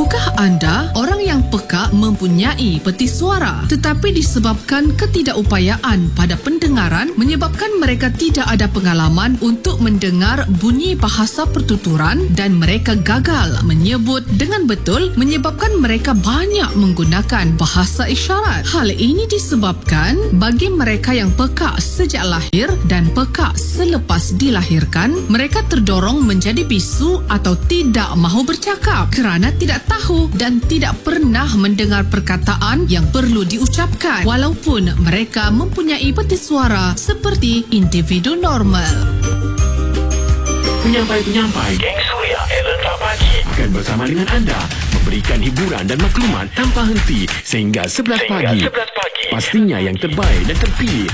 Tahukah anda, orang yang peka mempunyai peti suara, tetapi disebabkan ketidakupayaan pada pendengaran menyebabkan mereka tidak ada pengalaman untuk mendengar bunyi bahasa pertuturan dan mereka gagal menyebut dengan betul menyebabkan mereka banyak menggunakan bahasa isyarat. Hal ini disebabkan bagi mereka yang peka sejak lahir dan peka selepas dilahirkan, mereka terdorong menjadi bisu atau tidak mahu bercakap kerana tidak tahu dan tidak pernah mendengar perkataan yang perlu diucapkan walaupun mereka mempunyai peti suara seperti individu normal. Penyampai-penyampai Geng Suria Elenta Pagi akan bersama dengan anda memberikan hiburan dan maklumat tanpa henti sehingga 11 pagi. Pastinya yang terbaik dan terpilih